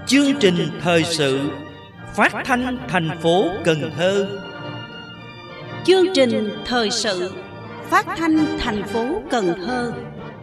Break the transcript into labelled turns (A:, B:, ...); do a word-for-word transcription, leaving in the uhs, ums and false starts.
A: Chương trình thời sự phát thanh thành phố Cần Thơ.
B: Chương trình thời sự phát thanh thành phố Cần Thơ.